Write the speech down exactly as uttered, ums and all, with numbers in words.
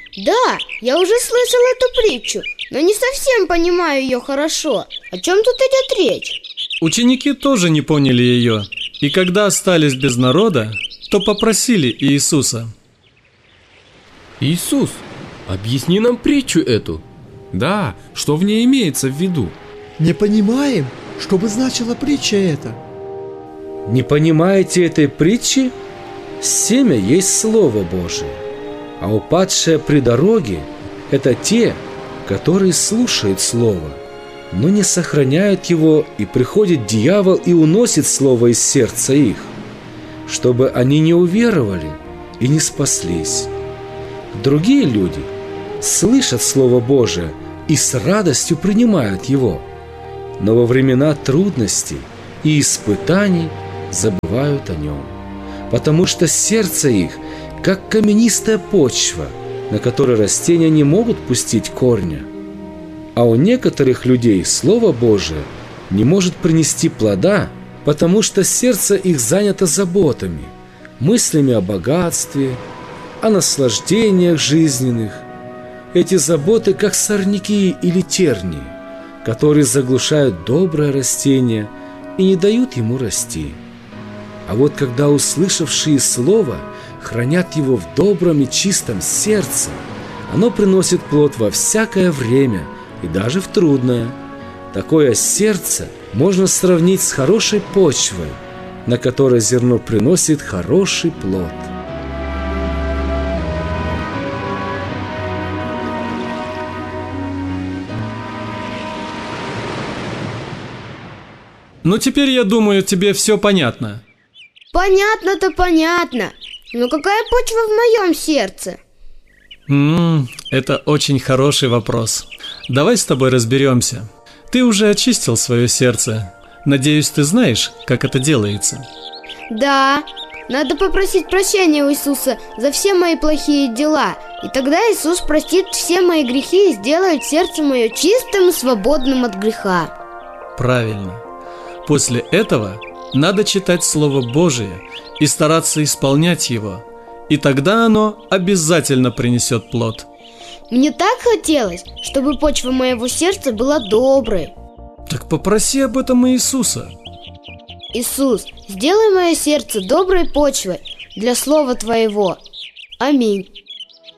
Да, я уже слышал эту притчу, но не совсем понимаю ее хорошо. О чем тут идет речь? Ученики тоже не поняли ее, и когда остались без народа, то попросили Иисуса: Иисус, объясни нам притчу эту. Да, что в ней имеется в виду? Не понимаем, что бы значила притча эта. Не понимаете этой притчи? Семя есть Слово Божие, а упадшие при дороге – это те, которые слушают Слово, но не сохраняют его, и приходит дьявол и уносит Слово из сердца их, чтобы они не уверовали и не спаслись. Другие люди слышат Слово Божие и с радостью принимают его, но во времена трудностей и испытаний забывают о нем, потому что сердце их, как каменистая почва, на которой растения не могут пустить корня. А у некоторых людей Слово Божие не может принести плода, потому что сердце их занято заботами, мыслями о богатстве, о наслаждениях жизненных. Эти заботы, как сорняки или тернии, которые заглушают доброе растение и не дают ему расти. А вот когда услышавшие Слово хранят его в добром и чистом сердце, оно приносит плод во всякое время и даже в трудное. Такое сердце можно сравнить с хорошей почвой, на которой зерно приносит хороший плод. Ну теперь, я думаю, тебе все понятно. Понятно-то понятно. Но какая почва в моем сердце? М-м, это очень хороший вопрос. Давай с тобой разберемся. Ты уже очистил свое сердце. Надеюсь, ты знаешь, как это делается. Да, надо попросить прощения у Иисуса за все мои плохие дела. И тогда Иисус простит все мои грехи и сделает сердце мое чистым и свободным от греха. Правильно. После этого надо читать Слово Божие и стараться исполнять его, и тогда оно обязательно принесет плод. Мне так хотелось, чтобы почва моего сердца была доброй. Так попроси об этом Иисуса. Иисус, сделай мое сердце доброй почвой для Слова Твоего. Аминь.